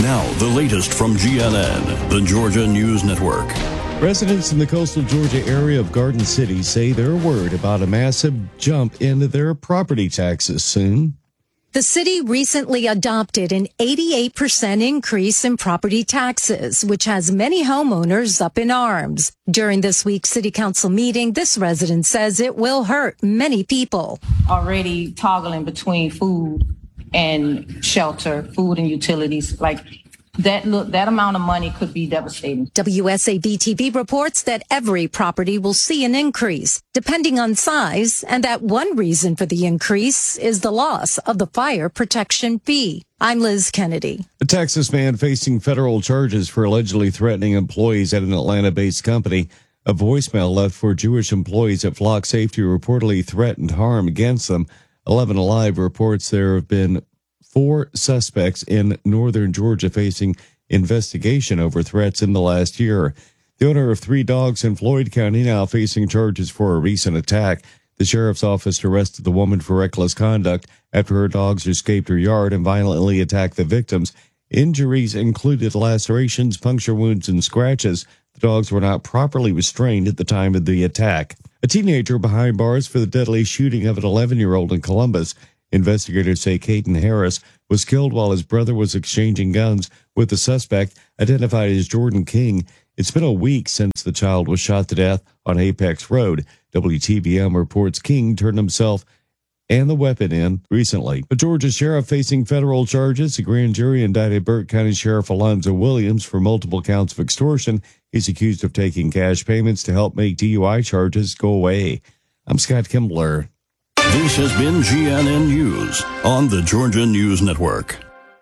Now, the latest from GNN, the Georgia News Network. Residents in the coastal Georgia area of Garden City say they're worried about a massive jump in their property taxes soon. The city recently adopted an 88% increase in property taxes, which has many homeowners up in arms. During this week's city council meeting, this resident says it will hurt many people. Already toggling between food and shelter, food and utilities, that amount of money could be devastating. WSAV-TV reports that every property will see an increase, depending on size, and that one reason for the increase is the loss of the fire protection fee. I'm Liz Kennedy. A Texas man facing federal charges for allegedly threatening employees at an Atlanta-based company. A voicemail left for Jewish employees at Flock Safety reportedly threatened harm against them. 11 Alive reports there have been 4 suspects in northern Georgia facing investigation over threats in the last year. The owner of 3 dogs in Floyd County now facing charges for a recent attack. The sheriff's office arrested the woman for reckless conduct after her dogs escaped her yard and violently attacked the victims. Injuries included lacerations, puncture wounds, and scratches. The dogs were not properly restrained at the time of the attack. A teenager behind bars for the deadly shooting of an 11-year-old in Columbus. Investigators say Caden Harris was killed while his brother was exchanging guns with the suspect, identified as Jordan King. It's been a week since the child was shot to death on Apex Road. WTBM reports King turned himself and the weapon in recently. A Georgia sheriff facing federal charges. A grand jury indicted Burke County Sheriff Alonzo Williams for multiple counts of extortion. He's accused of taking cash payments to help make DUI charges go away. I'm Scott Kimbler. This has been GNN News on the Georgia News Network.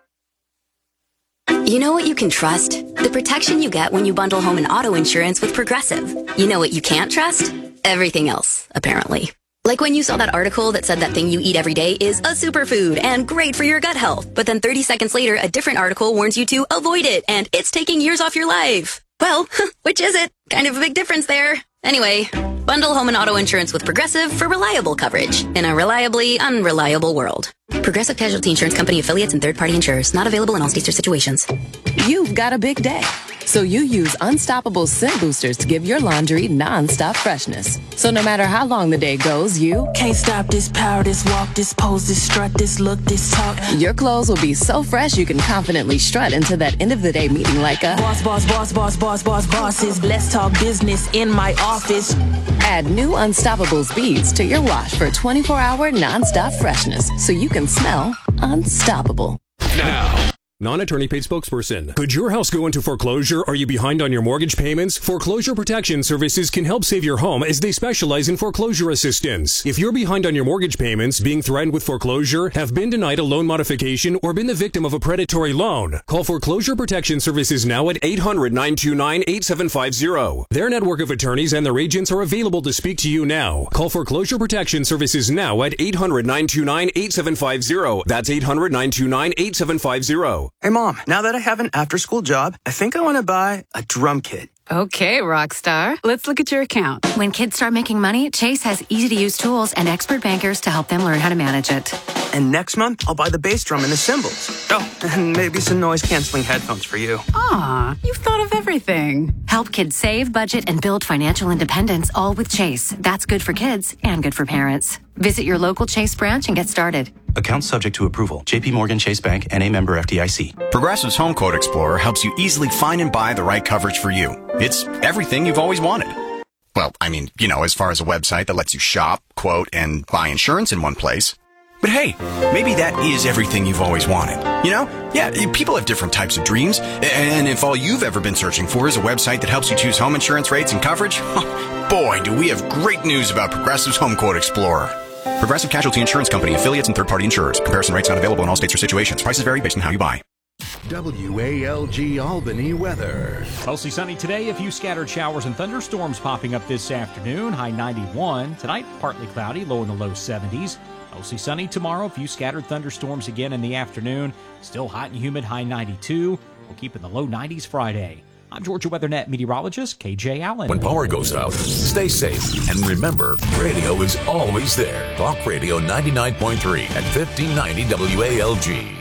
You know what you can trust? The protection you get when you bundle home and auto insurance with Progressive. You know what you can't trust? Everything else, apparently. Like when you saw that article that said that thing you eat every day is a superfood and great for your gut health. But then 30 seconds later, a different article warns you to avoid it and it's taking years off your life. Well, which is it? Kind of a big difference there. Anyway, bundle home and auto insurance with Progressive for reliable coverage in a reliably unreliable world. Progressive Casualty Insurance Company affiliates and third-party insurers. Not available in all states or situations. You've got a big day, so you use Unstoppable Scent Boosters to give your laundry non-stop freshness. So no matter how long the day goes, you can't stop this power, this walk, this pose, this strut, this look, this talk. Your clothes will be so fresh you can confidently strut into that end of the day meeting like a bosses. Let's talk business in my office. Add new Unstoppables beads to your wash for 24-hour non-stop freshness so you can smell unstoppable. Now, non-attorney paid spokesperson. Could your house go into foreclosure? Are you behind on your mortgage payments? Foreclosure Protection Services can help save your home as they specialize in foreclosure assistance. If you're behind on your mortgage payments, being threatened with foreclosure, have been denied a loan modification, or been the victim of a predatory loan, call Foreclosure Protection Services now at 800-929-8750. Their network of attorneys and their agents are available to speak to you now. Call Foreclosure Protection Services now at 800-929-8750. That's 800-929-8750. Hey, Mom, now that I have an after-school job, I think I want to buy a drum kit. Okay, Rockstar. Let's look at your account. When kids start making money, Chase has easy-to-use tools and expert bankers to help them learn how to manage it. And next month, I'll buy the bass drum and the cymbals. Oh, and maybe some noise-canceling headphones for you. Aw, you've thought of everything. Help kids save, budget, and build financial independence, all with Chase. That's good for kids and good for parents. Visit your local Chase branch and get started. Account subject to approval. JP Morgan Chase Bank, N.A. member FDIC. Progressive's Home Quote Explorer helps you easily find and buy the right coverage for you. It's everything you've always wanted. Well, I mean, as far as a website that lets you shop, quote, and buy insurance in one place. But hey, maybe that is everything you've always wanted. Yeah, people have different types of dreams. And if all you've ever been searching for is a website that helps you choose home insurance rates and coverage, boy, do we have great news about Progressive's Home Quote Explorer. Progressive Casualty Insurance Company, affiliates, and third-party insurers. Comparison rates not available in all states or situations. Prices vary based on how you buy. WALG Albany weather. Mostly sunny today. A few scattered showers and thunderstorms popping up this afternoon. High 91. Tonight, partly cloudy, low in the low 70s. Mostly sunny tomorrow. A few scattered thunderstorms again in the afternoon. Still hot and humid, high 92. We'll keep in the low 90s Friday. I'm Georgia WeatherNet meteorologist KJ Allen. When power goes out, stay safe. And remember, radio is always there. Talk Radio 99.3 at 1590 WALG.